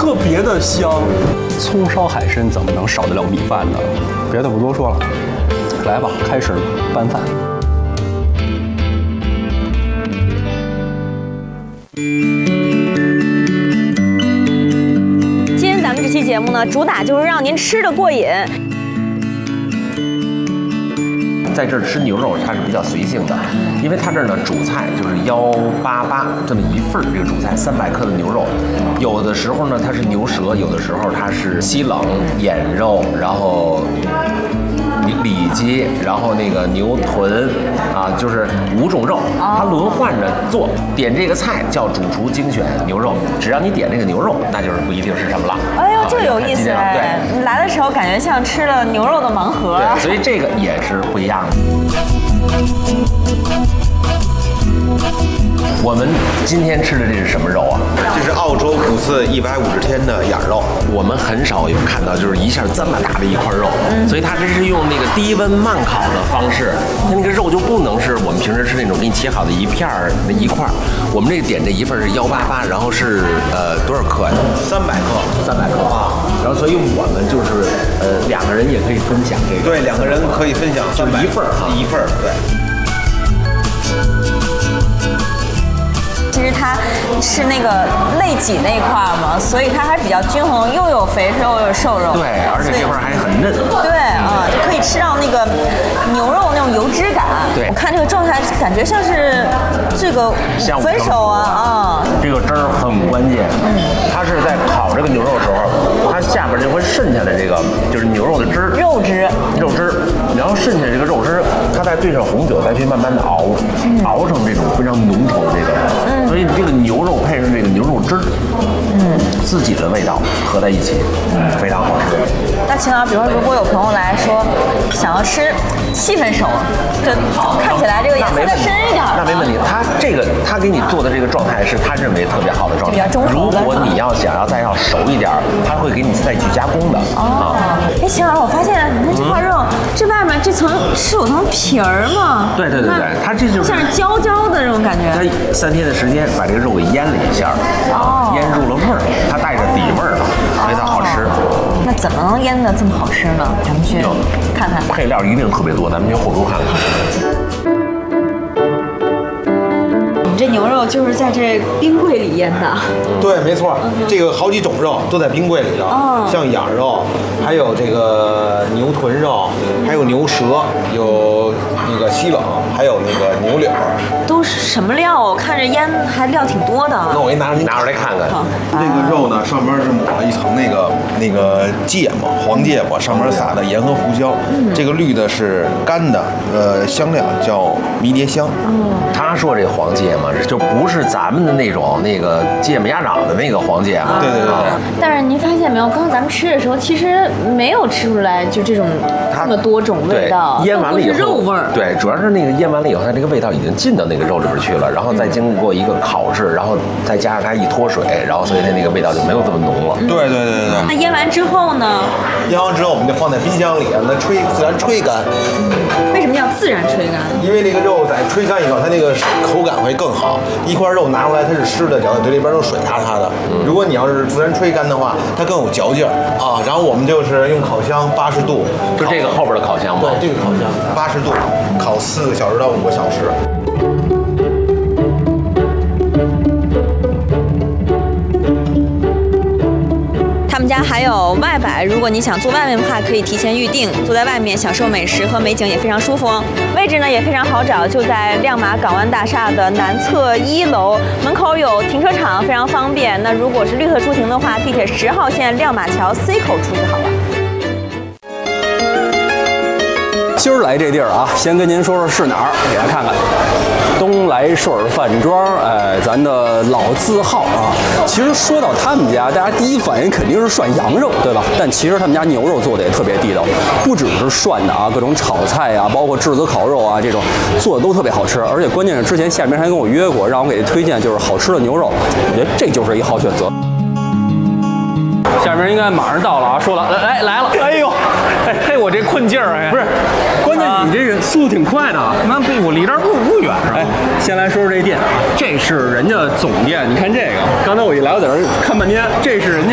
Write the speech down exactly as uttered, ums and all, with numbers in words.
特别的香。葱烧海参怎么能少得了米饭呢？别的不多说了，来吧，开始拌饭。 今天咱们这期节目呢，主打就是让您吃得过瘾。 在这儿吃牛肉，它是比较随性的，因为它这儿呢主菜就是幺八八这么一份儿这个主菜，三百克的牛肉，有的时候呢它是牛舌，有的时候它是西冷、眼肉，然后里脊，然后那个牛臀啊，就是五种肉，它轮换着做。点这个菜叫主厨精选牛肉，只要你点这个牛肉，那就是不一定是什么了。 哎呦，这个有意思哎！ 对， 你来的时候感觉像吃了牛肉的盲盒。 对，所以这个也是不一样的。我们今天吃的这是什么肉啊？ 这是澳洲骨刺一百五十天的眼肉。 我们很少有看到，就是一下这么大的一块肉，嗯、所以它这是用那个低温慢烤的方式，它那个肉就不能是我们平时吃那种给你切好的一片儿那一块儿。我们这个点这一份是幺八八，然后是呃多少克呀？ 三百克， 三百克啊。然后所以我们就是呃两个人也可以分享这个。 对，两个人可以分享， 就一份儿哈， 一份儿，对。 其实它是那个肋脊那一块嘛，所以它还比较均衡，又有肥肉又有瘦肉。 对，而且这块还很嫩。 对啊，就可以吃到那个牛肉那种油脂感。 对， 我看这个状态感觉像是这个五分熟啊啊。 这个汁儿很关键，嗯，它是在烤这个牛肉的时候，它下边就会渗下来这个就是牛肉的汁， 肉汁， 肉汁，然后渗下来这个肉汁，它再兑上红酒，再去慢慢的熬，嗯、熬成这种非常浓稠的这个。嗯。所以这个牛肉配上这个牛肉汁，嗯，自己的味道合在一起，嗯，非常好吃。 那秦老师，比如说，如果有朋友来说想要吃细分熟，就看起来这个颜色再深一点， 那没问题。他这个他给你做的这个状态是他认为特别好的状态。如果你要想要再要熟一点，他会给你再去加工的。 哦，哎，秦老师，我发现你看这块肉，这外面这层是有层皮儿吗？ 对对对对，它这就是像是焦焦的这种感觉。 它三天的时间把这个肉给腌了一下，啊，腌入了味儿，它带着底味儿了，所以它好吃。 那怎么能腌得这么好吃呢？咱们去看看。 配料一定特别多，咱们去后厨看看。 你这牛肉就是在这冰柜里腌的？ 对，没错，这个好几种肉都在冰柜里头，哦、像眼肉，还有这个牛臀肉，还有牛舌，有那个西冷，还有那个牛柳。 都是什么料？我看着腌还料挺多的。 那我给你拿出拿出来看看。 这个肉呢，上面是抹了一层那个那个芥末，黄芥末，上面撒的盐和胡椒。嗯、这个绿的是干的，呃，香料叫迷迭香。 嗯， 他说这黄芥末就不是咱们的那种那个芥末鸭掌的那个黄芥末。 对对对对。 但是您发现没有，刚刚咱们吃的时候，其实没有吃出来就这种这么多种味道。 腌完了以后， 肉味儿。 对，主要是那个腌完了以后，它这个味道已经进到那个肉里边去了，然后再经过一个烤制，然后再加上它一脱水，然后所以它那个味道就没有这么浓了。 对对对对对。 那腌完之后呢？ 腌完之后我们就放在冰箱里，让它吹自然吹干。 为什么要自然吹干？ 因为那个肉在吹干以后，它那个口感会更好。一块肉拿出来它是湿的，嚼在嘴里边都水塌塌的。嗯、如果你要是自然吹干的话，它更有嚼劲儿啊。然后我们就是用烤箱八十度， 就这个后边的烤箱吗？ 对，这个烤箱八十度，烤四个小时到五个小时。 他们家还有外摆，如果你想坐外面的话，可以提前预定，坐在外面享受美食和美景也非常舒服哦。位置呢也非常好找，就在亮马港湾大厦的南侧一楼，门口有停车场，非常方便。那如果是绿特出行的话，地铁十号线亮马桥 C 口出就好了。 今儿来这地儿啊，先跟您说说是哪儿，给大家看看。东来顺饭庄，哎，咱的老字号啊。其实说到他们家，大家第一反应肯定是涮羊肉，对吧？但其实他们家牛肉做的也特别地道，不只是涮的啊，各种炒菜啊，包括炙子烤肉啊，这种做的都特别好吃。而且关键是之前夏明还跟我约过，让我给他推荐就是好吃的牛肉，我觉得这就是一好选择。下面应该马上到了啊！说了，来来了，哎呦，哎嘿，我这困劲儿哎，不是，关键你这个速度挺快的啊！ 那对我离这儿不不远是吧？ 哎，先来说说这店，这是人家总店，你看这个，刚才我一来我在这看半天，这是人家。